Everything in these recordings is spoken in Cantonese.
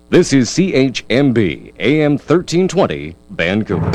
This is CHMB AM 1320 Vancouver.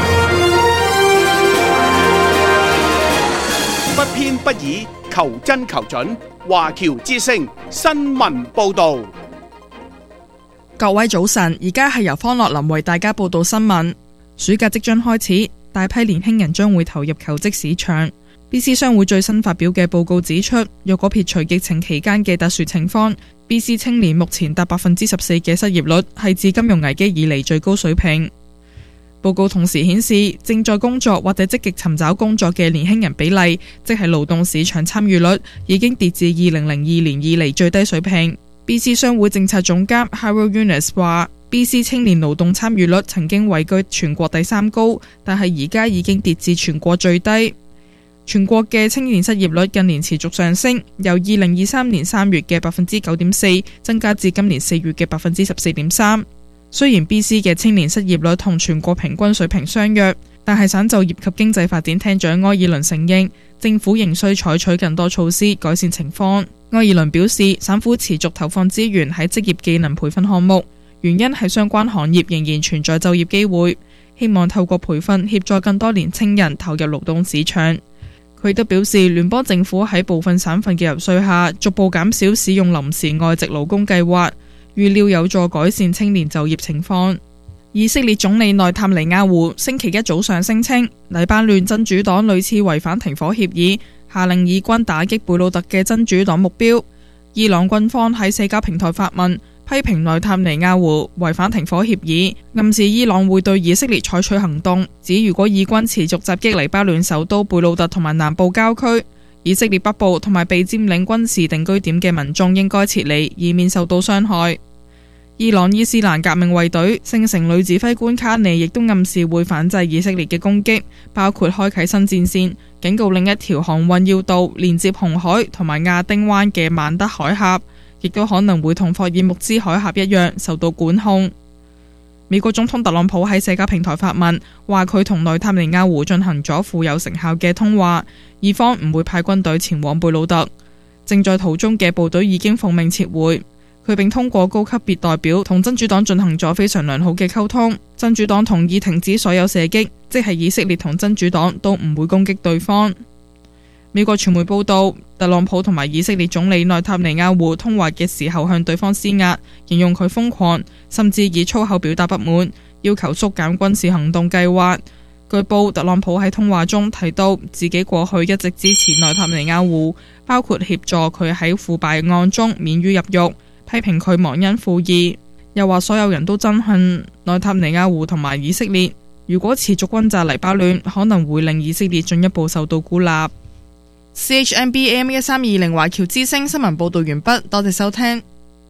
不偏不倚，求真求準。華僑之聲新聞報導。 各位早晨，而家係由方樂林為大家報道新聞。暑假即將開始，大批年輕人將會投入求職市場。BC 商會最新發表嘅報告指出，若果撇除疫情期間嘅特殊情況，BC 青年目前達14%嘅失業率，係自金融危機以嚟最高水平。報告同時顯示，正在工作或者積極尋找工作嘅年輕人比例，即係勞動市場參與率，已經跌至2002年以嚟最低水平。BC 商會政策總監 Harold Yunus 話，BC 青年勞動參與率曾經位居全國第3高，但係而家已經跌至全國最低。全國嘅青年失業率近年持續上升，由2023年3月嘅9.4%增加至今年4月嘅14.3%。雖然 BC 嘅青年失業率同全國平均水平相若，但係省就業及經濟發展廳長埃爾倫承認，政府仍需採取更多措施改善情況。埃爾倫表示，省府持續投放資源喺職業技能培訓項目，原因係相關行業仍然存在就業機會，希望透過培訓協助更多年青人投入勞動市場。佢亦都表示，聯邦政府喺部分省份嘅游說下，逐步減少使用臨時外籍勞工計劃，預料有助改善青年就業情況。以色列總理內塔尼亞胡星期一早上聲稱，黎巴嫩真主黨屢次違反停火協議，下令以軍打擊貝魯特嘅真主黨目標。伊朗軍方喺社交平台發文，批評內塔尼亞胡違反停火協議，暗示伊朗會對以色列採取行動，指如果以軍持續襲擊黎巴嫩首都貝魯特同埋南部郊區，以色列北部同埋被佔領軍事定居點嘅民眾應該撤離，以免受到傷害。伊朗伊斯蘭革命衛隊聖城女指揮官卡尼亦都暗示會反制以色列嘅攻擊，包括開啟新戰線，警告另一條航運要道連接紅海同埋亞丁灣嘅曼德海峽，亦都可能會同霍爾木茲海峽一樣受到管控。美國總統特朗普喺社交平台發文，話佢同內塔尼亞胡進行咗富有成效嘅通話，以方唔會派軍隊前往貝魯特，正在途中嘅部隊已經奉命撤回。佢並通過高級別代表同真主黨進行咗非常良好嘅溝通，真主黨同意停止所有射擊，即係以色列同真主黨都唔會攻擊對方。美國傳媒報道，特朗普同埋以色列總理內塔尼亞胡通話嘅時候向對方施壓，形容佢瘋狂，甚至以粗口表達不滿，要求縮減軍事行動計劃。據報，特朗普喺通話中提到自己過去一直支持內塔尼亞胡，包括協助佢喺腐敗案中免於入獄，批評佢忘恩負義，又話所有人都憎恨內塔尼亞胡同埋以色列，如果持續轟炸黎巴嫩，可能會令以色列進一步受到孤立。CHMB AM 1320華僑之聲新聞報道完畢，多謝收聽。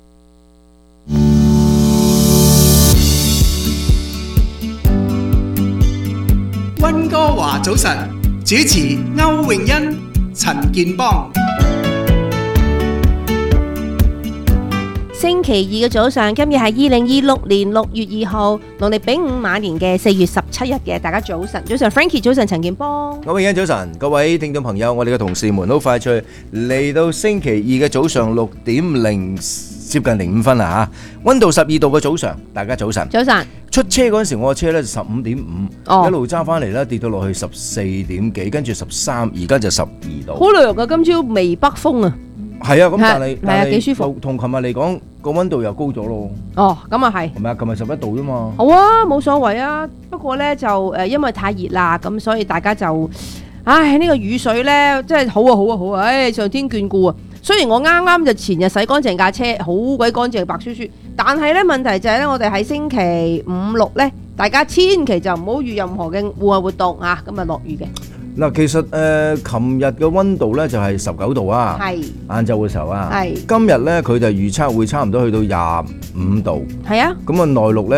溫哥華早晨，主持歐詠欣、陳健邦。 星期二嘅早上，今日係2026年6月2號，農曆丙午馬年嘅4月17日嘅，大家早晨，早晨 Frankie， 早晨陳健邦， 歐詠欣早晨，各位聽眾朋友，我哋嘅同事們好快脆嚟到星期二嘅早上6點接近05分啦吓，溫度12度嘅早上，大家早晨。 早晨。 出車嗰陣時，我嘅車咧15.5，一路揸翻嚟咧跌到落去14點幾，跟住13，而家就12度。 好涼啊！今朝微北風啊。 係啊，咁但係係啊，幾舒服。 同琴日嚟講，個溫度又高咗咯。 哦，咁啊係。 係咪啊？琴日11度啫嘛。 好啊，冇所謂啊。不過咧就因為太熱啦，咁所以大家就，呢個雨水咧真係好啊好啊好啊！上天眷顧啊！雖然我啱啱就前日洗乾淨架車，好鬼乾淨白雪雪，但係咧問題就係咧，我哋喺星期5、6咧，大家千祈就唔好預任何嘅戶外活動啊！今日落雨嘅。 嗱，其實琴日嘅溫度咧就係19度啊，係晏晝嘅時候啊，係今日咧佢就預測會差唔多去到25度，係啊，咁啊內陸咧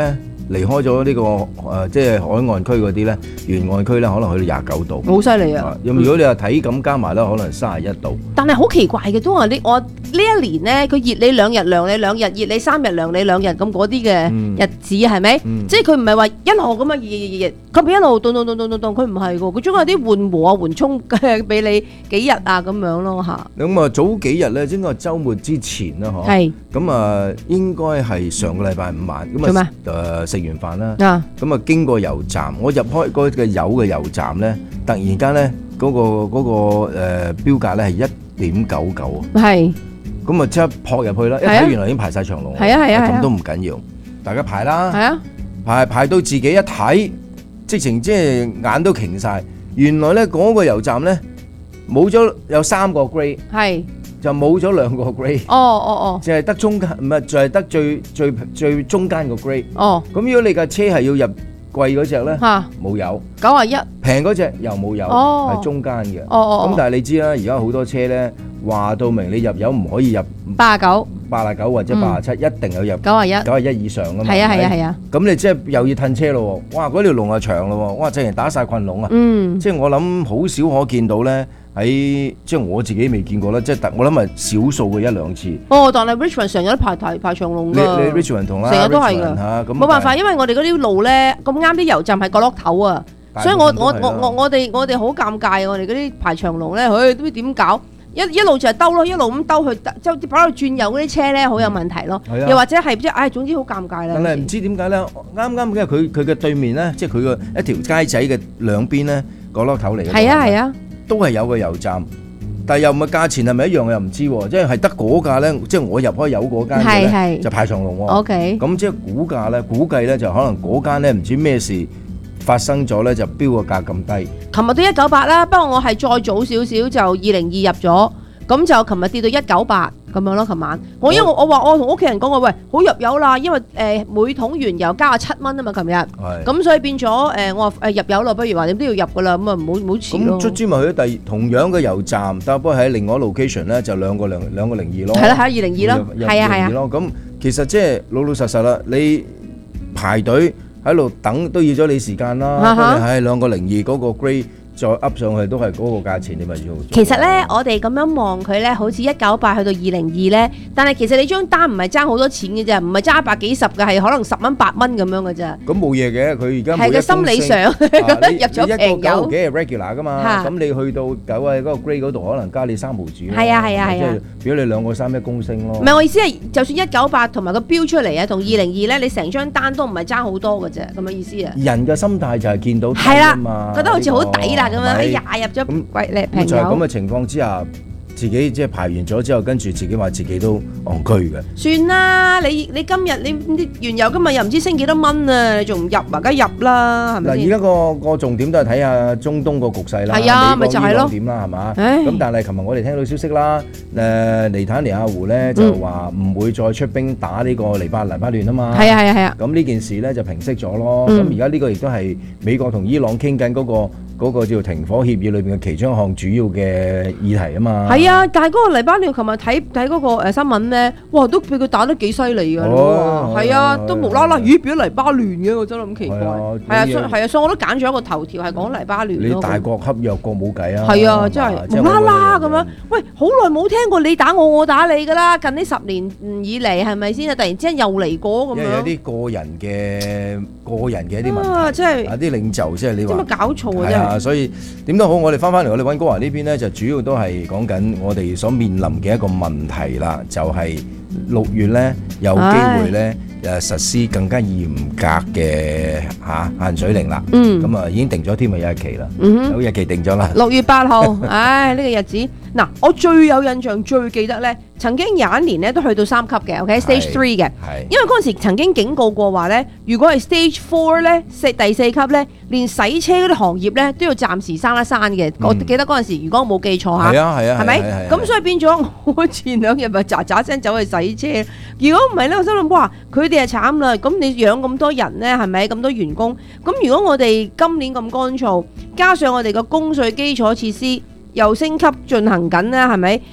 離開咗呢個即係海岸區嗰啲咧，沿岸區咧可能去到29度。 好犀利啊！ 咁如果你話體感加埋咧，可能31度。 但係好奇怪嘅，都話我呢一年咧，佢熱你2日涼你2日，熱你3日涼你2日咁嗰啲嘅日子係咪？即係佢唔係話一路咁樣熱，佢一路凍，佢唔係㗎，佢中間有啲緩和啊、緩衝俾你幾日啊咁樣咯嚇。 咁啊，早幾日咧，應該係週末之前啦，嗬。係。咁啊，應該係上個禮拜5晚。咁啊，食完飯啦。咁啊，經過油站，我入開嗰個油嘅油站咧，突然間咧嗰個標價咧係1.99啊。係。咁啊，即刻撲入去啦！一睇原來已經排晒長龍。係啊，咁都唔緊要，大家排啦。係啊。排到自己一睇，直情即係眼都擎晒。原來咧嗰個油站咧冇咗有3個 grade。係。就冇咗2個 grade，淨係得中間，唔係就係得最中間個 grade。咁如果你架車係要入貴嗰隻咧，冇油91，平嗰隻又冇油，係中間嘅。咁但係你知啦，而家好多車咧話到明，你入油唔可以入89或者87，一定要入91以上㗎嘛。係啊。咁你即係又要褪車咯喎，哇！嗰條龍啊長咯喎，哇！直情打晒困籠啊。即係我諗好少可見到咧。喺即係我自己未見過啦，即係我諗係少數嘅1-2次。但係 Richmond 成日都排長龍㗎。你 Richmond 同啦，成日都係㗎嚇。冇辦法，因為我哋嗰啲路咧咁啱啲油站係角落頭啊，所以我哋好尷尬啊！我哋嗰啲排長龍咧，佢都點搞？一路就係兜咯，一路咁兜去，就跑去轉右嗰啲車咧，好有問題咯。又或者係即係，總之好尷尬啦。但係唔知點解咧？啱嘅佢嘅對面咧，即係佢個一條街仔嘅兩邊咧，角落頭嚟嘅。係啊。都係有個油站，但係又唔係價錢係咪一樣我又唔知喎，即係得嗰架咧，即係我入開油嗰間嘅咧就排長龍喎。OK，咁即係估計咧就可能嗰間咧唔知咩事發生咗咧，就標個價咁低。琴日都198啦，不過我係再早少少就202入咗，咁就琴日跌到198咁樣咯。琴晚因為我話我同屋企人講話，喂，好入油啦，因為每桶原油加7蚊啊嘛，琴日，咁所以變咗我話入油咯，不如話點都要入噶啦，咁啊唔好遲咯。咁卒之咪去咗同樣嘅油站，但不過喺另外一個 location 咧就兩個02咯。係啦，202咯，係啊。咁其實即係老實啦，你排隊喺度等都要咗你時間啦。係2個02嗰個 grade。再 up 上去都係嗰個價錢，你咪要。其實咧，我哋咁樣望佢咧，好似198去到202咧，但係其實你張單唔係爭好多錢嘅啫，唔係爭100幾十嘅，係可能10蚊8蚊咁樣嘅啫。咁冇嘢嘅，佢而家係個心理上覺得入咗平油。1.9幾係 regular 噶嘛？咁你去到9嗰個 grade 嗰度，可能加你3毫子。係啊。即係如果你2個3一公升咯。唔係我意思係，就算198同埋個標出嚟啊，同202咧，你成張單都唔係爭好多嘅啫，咁嘅意思啊。人嘅心態就係見到係啦，覺得好似好抵啦。咁樣，哎呀，入咗貴咧平油。就係咁嘅情況之下，自己即係排完咗之後，跟住自己話自己都戇居嘅。算啦，你今日你原油今日又唔知升幾多蚊啊？你仲唔入啊？梗係入啦，係咪先？嗱，而家個重點都係睇下中東個局勢啦。係啊，咪就係咯。點啦，係嘛？咁但係琴日我哋聽到消息啦，尼坦尼亞胡咧就話唔會再出兵打呢個黎巴嫩啊嘛。係啊。咁呢件事咧就平息咗咯。咁而家呢個亦都係美國同伊朗傾緊嗰個叫停火協議裏邊嘅其中一項主要嘅議題啊嘛。係啊，但係嗰個黎巴嫩琴日睇嗰個新聞咧，哇，都俾佢打得幾犀利㗎。係啊，都無啦啦，變咗黎巴嫩嘅，我真係咁奇怪。係啊，所以我都揀咗一個頭條係講黎巴嫩。你大國恰弱國冇計啊。係啊，真係無啦啦咁樣。喂，好耐冇聽過你打我，我打你㗎啦。近呢10年以嚟係咪先啊？突然之間又嚟過咁樣。因為有啲個人嘅一啲問題。即係有啲領袖即係你話。點解搞錯啊？真係。所以點都好，我哋翻嚟我哋溫哥華呢邊咧，就主要都係講緊我哋所面臨嘅一個問題啦，就係6月咧有機會咧實施更加嚴格嘅限水令啦。咁啊已經定咗添啊，有日期啦，有日期定咗啦。6月8號，呢個日子嗱，我最有印象、最記得咧，曾經有一年咧都去到3級嘅，OK，Stage 3嘅，因為嗰陣時曾經警告過話咧，如果係 Stage 4咧，第4級咧，連洗車嗰啲行業咧都要暫時閂一閂嘅。我記得嗰陣時，如果我冇記錯嚇，係咪？咁所以變咗我前2日咪喳喳聲走去洗車。如果唔係咧，我心諗哇，佢哋係慘啦。咁你養咁多人咧，係咪咁多員工？咁如果我哋今年咁乾燥，加上我哋個供水基礎設施又升級進行緊咧，係咪？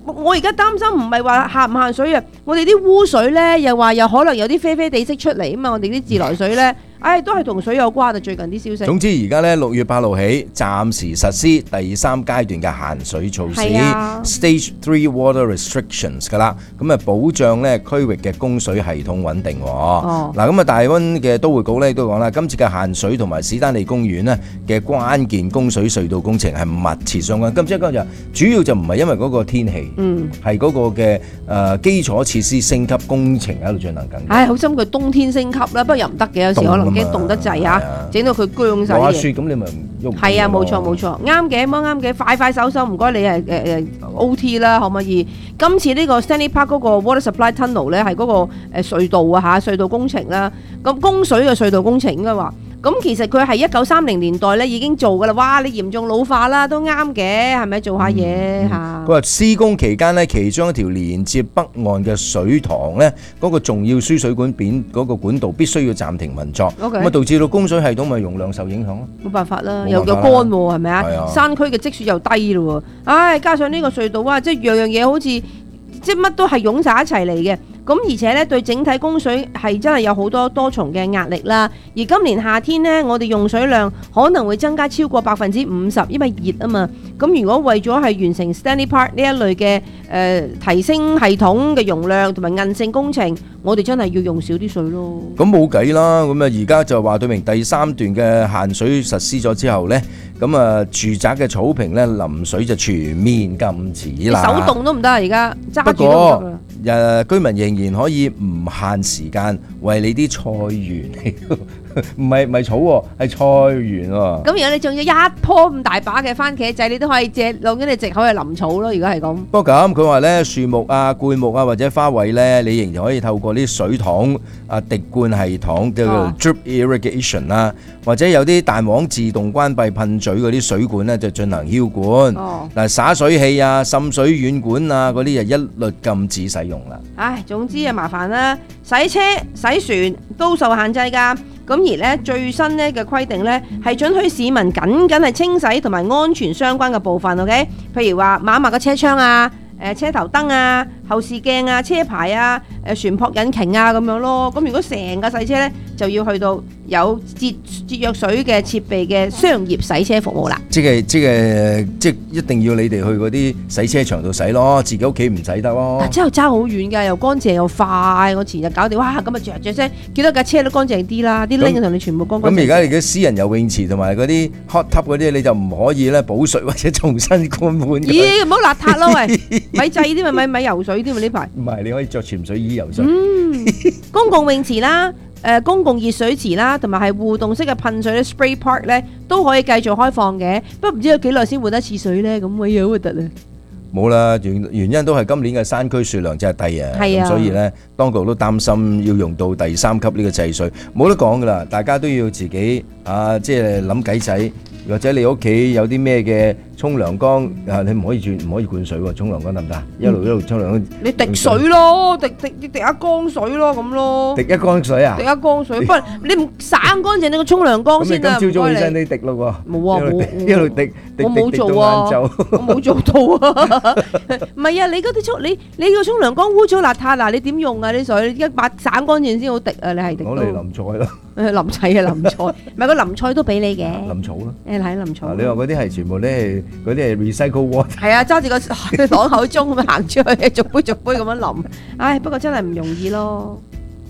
我而家擔心唔係話限唔限水啊，我哋啲污水咧又話有可能有啲啡啡地色出嚟啊嘛，我哋啲自來水咧。都係同水有關啊！最近啲消息。 總之而家咧6月8號起，暫時實施第3階段嘅限水措施，Stage 3 Water Restrictions 㗎啦。咁啊保障咧區域嘅供水系統穩定。嗱咁啊大溫嘅都會局咧都講啦，今次嘅限水同埋史丹利公園咧嘅關鍵供水隧道工程係密切相關。今日主要就唔係因為嗰個天氣，係嗰個嘅基礎設施升級工程喺度進行緊。 好心佢冬天升級啦，不過又唔得嘅，有時可能。驚凍得滯啊！整到佢僵晒。 落下雪咁你咪喐。係啊，冇錯，啱嘅，啱嘅，快手，唔該你係OT 啦，可唔可以？今次呢個 Stanley Park 嗰個 Water Supply Tunnel 咧係嗰個隧道啊嚇，隧道工程啦，咁供水嘅隧道工程應該話。咁其實佢係1930年代咧已經做噶啦，哇！你嚴重老化啦，都啱嘅，係咪做下嘢嚇？佢話施工期間呢，其中一條連接北岸嘅水塘呢，嗰個重要輸水管邊嗰個管道必須要暫停運作，咁啊導致到供水系統咪容量受影響咯。冇辦法啦，又乾喎，係咪啊？山區嘅積雪又低咯喎，加上呢個隧道啊，即係樣樣嘢好似即係乜都係湧晒一齊嚟嘅。咁而且咧對整體供水係真係有好多多重嘅壓力啦。而今年夏天呢，我哋用水量可能會增加超過50%，因為熱啊嘛。咁如果為咗係完成 Stanley Park 呢一類嘅提升系統嘅容量同埋韌性工程，我哋真係要用少啲水咯。 咁冇計啦。咁啊而家就話對明第3段嘅限水實施咗之後呢，咁啊住宅嘅草坪呢，淋水就全面禁止啦。 手動都唔得啊！而家揸住都唔得啊。 居民仍然可以唔限時間為你啲菜園，唔係草喎，係菜園喎。咁如果你仲要一樖咁大把嘅番茄仔，你都可以借攞緊你藉口去淋草咯。如果係咁，不過咁佢話咧，樹木啊、灌木啊或者花卉咧，你仍然可以透過啲水桶啊、滴灌系統叫做 drip irrigation 啦，或者有啲彈簧自動關閉噴嘴嗰啲水管咧，就進行澆灌。嗱，灑水器啊、滲水軟管啊嗰啲就一律禁止使用啦。唉，總之啊麻煩啦，洗車、洗船都受限制㗎。咁而咧最新咧嘅規定咧係准許市民僅係清洗同埋安全相關嘅部分 ，OK？ 譬如話抹個車窗啊、車頭燈啊、後視鏡啊、車牌啊、船舶引擎啊咁樣咯。咁如果成架洗車咧，就要去到有節約水嘅設備嘅商業洗車服務啦。即係一定要你哋去嗰啲洗車場度洗咯，自己屋企唔洗得咯。但真係爭好遠㗎，又乾淨又快。我前日搞掂，哇咁啊著聲，見到架車都乾淨啲啦，啲拎同你全部乾淨。咁而家你嘅私人游泳池同埋嗰啲 hot tub 嗰啲，你就唔可以咧補水或者重新灌滿。咦，唔好邋遢咯喂，咪制啲咪游水啲咪呢排。唔係，你可以着潛水衣游水。公共泳池啦。公共熱水池啦，同埋係互動式嘅噴水咧 spray park 咧，都可以繼續開放嘅。不過唔知有幾耐先換一次水咧，咁鬼嘢好核突啊！冇啦，原因都係今年嘅山區雪量真係低啊，咁所以咧當局都擔心要用到第3級呢個制水，冇得講噶啦，大家都要自己即係諗計仔，或者你屋企有啲咩嘅沖涼缸你唔可以灌水喎，沖涼缸得唔得？一路沖涼。你滴水咯，滴一缸水咯，咁咯。滴一缸水啊？滴一缸水，不過你唔散乾淨你個沖涼缸先啊！咁你今朝早起身你滴咯喎。冇啊，一路滴，我冇做啊，我冇做到啊。唔係啊，你嗰啲你個沖涼缸污糟邋遢嗱，你點用啊啲水？一把散乾淨先好滴啊！你係滴到。我嚟淋菜咯。淋菜啊淋菜，唔係個淋菜都俾你嘅。淋草咯。係淋草。你話嗰啲係全部咧嗰啲係 recycle water。係啊，揸住個擋口鐘咁樣行出去，逐杯咁樣淋。唉，不過真係唔容易咯。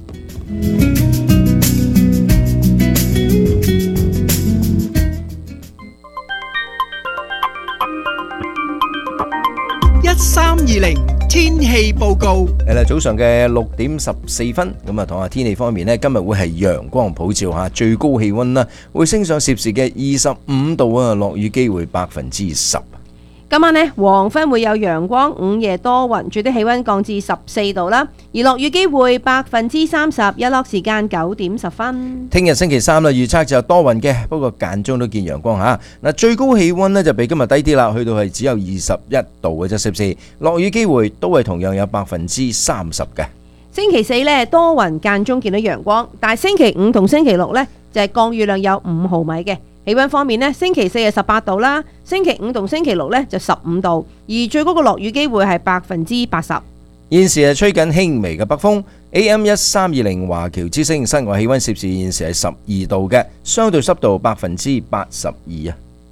1320天氣報告。 早上嘅6點14分，咁啊，同下天氣方面呢，今日會係陽光普照吓，最高氣溫啦會升上攝氏嘅25度啊，落雨機會10%。 今晚呢，黃昏會有陽光，午夜多雲，最低氣溫降至14度啦。而落雨機會30%，日落時間9點10分。 聽日星期三啦，預測就多雲嘅，不過間中都見陽光吓。嗱，最高氣溫呢就比今日低啲啦，去到係只有21度嘅啫，攝氏。落雨機會都係同樣有30%嘅。 星期四呢，多雲間中見到陽光，但係星期五同星期六呢，就係降雨量有5毫米嘅。 氣溫方面呢，星期四係18度啦，星期五同星期六呢就15度，而最高嘅落雨機會係80%。 現時係吹緊輕微嘅北風 AM1320 華僑之聲，室外氣溫攝氏現時係12度嘅，相對濕度82%啊。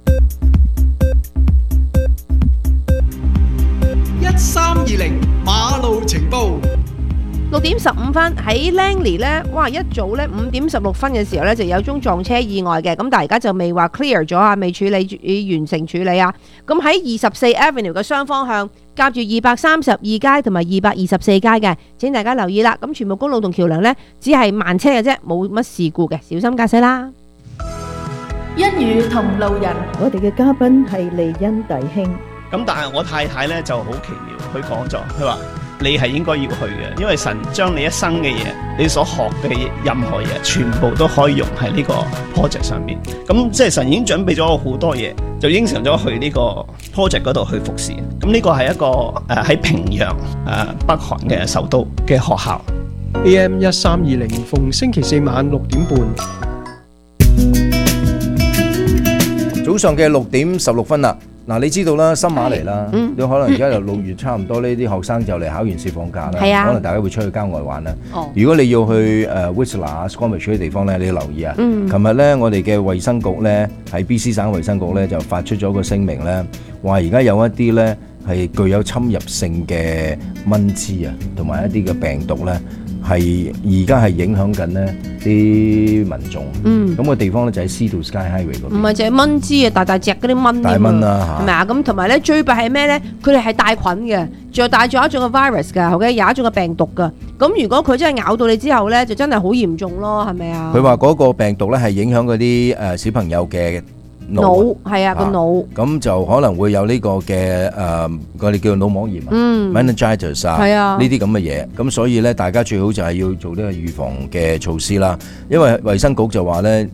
1320馬路情報。 6點15分喺 Langley 呢，哇！一早呢5點16分嘅時候呢，就有宗撞車意外嘅，咁但係而家就未話 clear 咗啊，未處理完成處理啊。咁喺24 Avenue 嘅雙方向，夾住232街同埋224街嘅，請大家留意啦。咁全部公路同橋樑呢，只係慢車嘅啫，冇乜事故嘅，小心駕駛啦。 一語同路人， 我哋嘅嘉賓係利恩弟兄。 咁但係我太太呢就好奇妙，佢講咗，佢話你係應該要去嘅，因為神將你一生嘅嘢，你所學嘅任何嘢，全部都可以用喺呢個 project 上面。咁即係神已經準備咗好多嘢，就應承咗去呢個 project 嗰度去服侍。咁呢個係一個喺平壤北韓嘅首都嘅學校。 AM1320逢星期四晚6點半。 早上嘅6點16分啦。嗱，你知道啦，新馬嚟啦，你可能而家就6月差唔多呢啲學生就嚟考完試放假啦，可能大家會出去郊外玩啦。如果你要去Whistler、Squamish 啲地方咧，你要留意啊。琴日咧，我哋嘅衛生局咧喺 BC 省衛生局咧就發出咗個聲明咧，話而家有一啲咧係具有侵入性嘅蚊滋啊，同埋一啲嘅病毒咧。係而家係影響緊呢啲民眾，咁個地方咧就喺 Sea to Sky Highway 嗰邊。 唔係淨係蚊滋啊，大隻嗰啲蚊。大蚊啦，係咪啊？咁同埋咧最弊係咩咧？佢哋係帶菌嘅，仲帶咗一種嘅 virus 㗎，OK，有一種嘅病毒㗎。咁如果佢真係咬到你之後咧，就真係好嚴重咯，係咪啊？佢話嗰個病毒咧係影響嗰啲小朋友嘅腦，係啊個腦， 咁就可能會有呢個嘅我哋叫腦膜炎meningitis 啊，呢啲咁嘅嘢，咁所以咧大家最好就係要做呢個預防嘅措施啦。因為衛生局就話咧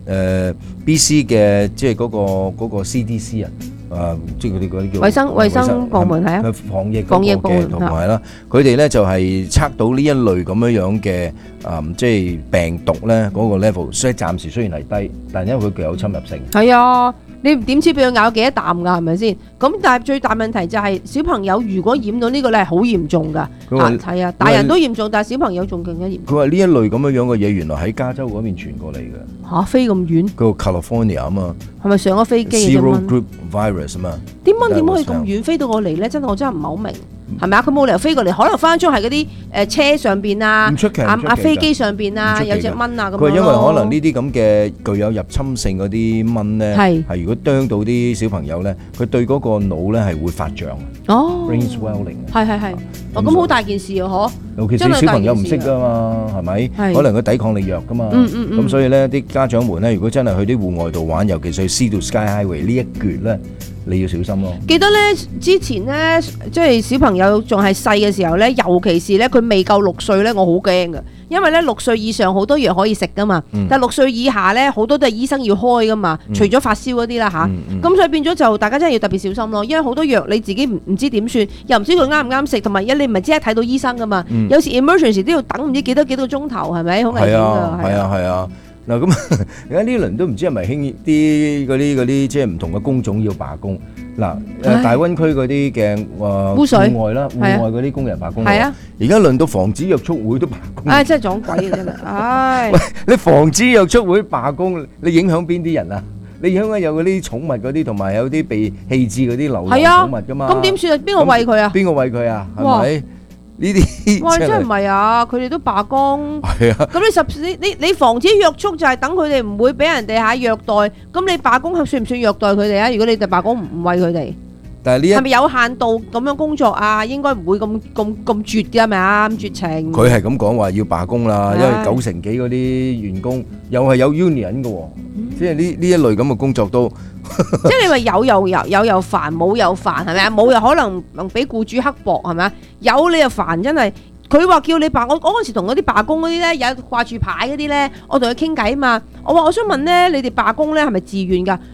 BC 嘅即係嗰個 CDC 啊，即係佢哋嗰啲叫衛生部門係啊， 防疫部門同埋啦，佢哋咧就係測到呢一類咁樣嘅即係病毒咧嗰個 level， 所以暫時雖然係低，但因為佢具有侵入性。 係啊。你點知俾佢咬幾多啖㗎？係咪先？咁但係最大問題就係小朋友如果染到呢個咧係好嚴重㗎。係啊，大人都嚴重，但係小朋友仲更加嚴重。 佢話呢一類咁樣嘅嘢，原來喺加州嗰邊傳過嚟嘅。 嚇，飛咁遠？ 個 California 啊嘛。係咪上咗飛機？ Zero Group Virus 啊嘛。 啲蚊點可以咁遠飛到過嚟咧？真係我真係唔係好明。係咪啊？佢冇理由飛過嚟，可能翻中係嗰啲車上邊啊，飛機上邊啊，有隻蚊啊咁樣咯。佢因為可能呢啲咁嘅具有入侵性嗰啲蚊咧，係如果啄到啲小朋友咧，佢對嗰個腦咧係會發脹。哦 ，brain swelling。係。咁好大件事啊！嗬。尤其是小朋友唔識噶嘛，係咪？可能佢抵抗力弱噶嘛。咁所以咧，啲家長們咧，如果真係去啲戶外度玩，尤其是去 Sea to Sky Highway 呢一橛咧。你要小心咯。記得咧，之前咧，即係小朋友仲係細嘅時候咧，尤其是咧佢未夠6歲咧，我好驚噶，因為咧6歲以上好多藥可以食噶嘛，但係6歲以下咧好多都係醫生要開噶嘛，除咗發燒嗰啲啦吓，咁所以變咗就大家真係要特別小心咯，因為好多藥你自己唔知點算，又唔知佢啱唔啱食，同埋你唔係即刻睇到醫生噶嘛，有時 emergency 都要等唔知幾多個鐘頭，係咪好危險㗎？係啊。嗱咁而家呢輪都唔知係咪興啲嗰啲即係唔同嘅工種要罷工。嗱大灣區嗰啲嘅戶外啦，戶外嗰啲工人罷工。係啊，而家輪到防止約束會都罷工。唉，真係撞鬼啊！真係，唉！喂，你防止約束會罷工，你影響邊啲人啊？你影響有嗰啲寵物嗰啲，同埋有啲被棄置嗰啲流浪寵物㗎嘛？咁點算啊？邊個餵佢啊？邊個餵佢啊？係咪？呢啲哇真係唔係啊！佢哋都罷工，係啊。咁你防止約束就係等佢哋唔會俾人哋虐待。咁你罷工係算唔算虐待佢哋啊？如果你哋罷工唔餵佢哋，但係呢係咪有限度咁樣工作啊？應該唔會咁絕嘅係咪啊？咁絕情。佢係咁講話要罷工啦，因為90%幾嗰啲員工又係有 union 嘅喎，即係呢一類咁嘅工作都。即係你話有又煩，冇又煩係咪啊？冇又可能俾僱主刻薄係咪啊？有你又煩，真係佢話叫你罷，我嗰陣時同嗰啲罷工嗰啲咧，有掛住牌嗰啲咧，我同佢傾偈啊嘛。我話我想問咧，你哋罷工咧係咪自願㗎？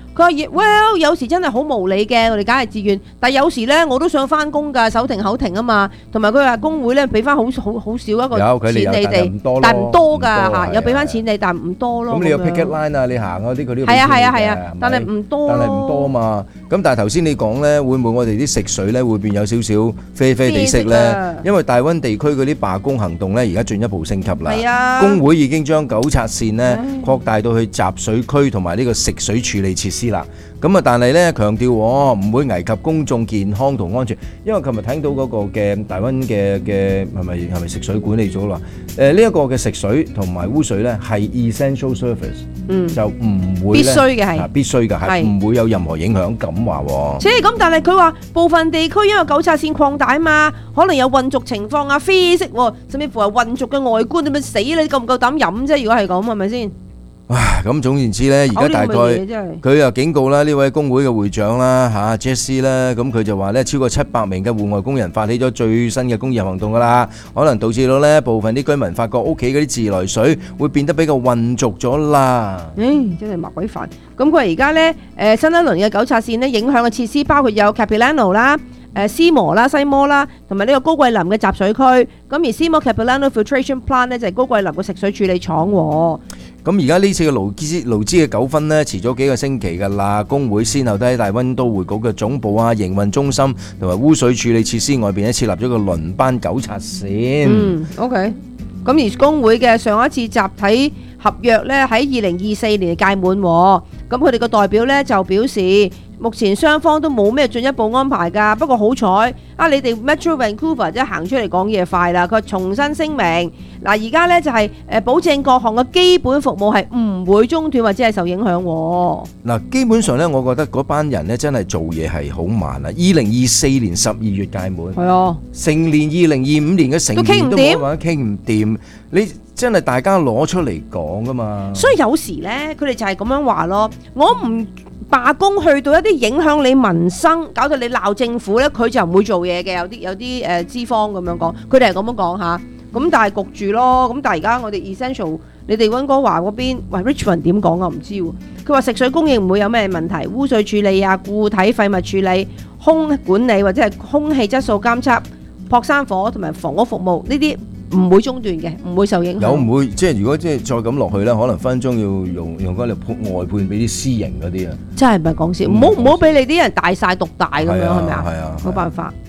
佢話有時真係好無理嘅，我哋梗係自願，但係有時咧我都想翻工㗎，手停口停啊嘛。同埋佢話工會咧俾翻好少一個錢你哋，但唔多㗎嚇，有俾翻錢你，但唔多咯。 咁你有 picket line 啊，你行嗰啲佢都係啊，但係唔多啊嘛。咁但係頭先你講咧，會唔會我哋啲食水咧會變有少少啡啡地色咧？因為大溫地區嗰啲罷工行動咧，而家進一步升級啦。係啊，工會已經將糾察線咧擴大到去集水區同埋呢個食水處理設施啦。咁啊，但係咧強調唔會危及公眾健康同安全，因為琴日睇到嗰個嘅大溫嘅係咪食水管理組啦？呢一個嘅食水同埋污水咧係 essential service，就唔會必須嘅係必須嘅係唔會有任何影響咁話。 咁但係佢話部分地區因為糾察線擴大啊嘛，可能有混濁情況啊、啡色，甚至乎係混濁嘅外觀，點樣死你夠唔夠膽飲啫？如果係咁，係咪先？ 唉，咁總言之咧，而家大概佢又警告啦，呢位工會嘅會長啦Jesse 啦，咁佢就話咧超過700名嘅戶外工人發起咗最新嘅工業行動噶啦，可能導致到咧部分啲居民發覺屋企嗰啲自來水會變得比較混濁咗啦。 真係麻鬼煩。咁佢而家咧新一輪嘅糾察線咧影響嘅設施包括有 Capilano 啦、斯摩啦、西摩啦，同埋呢個高桂林嘅集水區。咁而斯摩 Capilano Filtration Plant 咧就係高桂林嘅食水處理廠。 咁而家呢次嘅勞資嘅糾紛呢，遲咗幾個星期㗎啦。工會先後都喺大溫都會局嘅總部啊、營運中心同埋污水處理設施外邊咧設立咗個輪班糾察線。 OK。咁而工會嘅上一次集體合約呢，喺2024年屆滿，咁佢哋個代表呢，就表示，目前雙方都冇咩進一步安排㗎。不過好彩你哋 Metro Vancouver 即係行出嚟講嘢快啦。佢重新聲明，而家呢就係保證各項嘅基本服務係唔會中斷或者係受影響。 基本上呢，我覺得嗰班人呢真係做嘢係好慢啊。2024年12月屆滿，係啊，成年2025年嘅成年都冇話傾唔掂，你真係大家攞出嚟講㗎嘛。所以有時呢，佢哋就係咁樣話咯，我唔罷工去到一啲影響你民生，搞到你鬧政府咧，佢就唔會做嘢嘅。有啲資方咁樣講，佢哋係咁樣講嚇。咁但係焗住咯。咁但係而家我哋 essential， 你哋溫哥華嗰邊，喂 Richmond 點講啊？唔知喎。佢話食水供應唔會有咩問題，污水處理啊、固體廢物處理、空管理或者係空氣質素監測、撲山火同埋房屋服務呢啲唔會中斷嘅，唔會受影響。有唔會即係如果即係再咁落去咧，可能分鐘要用嗰嚟外判俾啲私營嗰啲啊！真係唔係講笑，唔好俾你啲人大晒獨大咁樣係咪啊？係啊，冇辦法。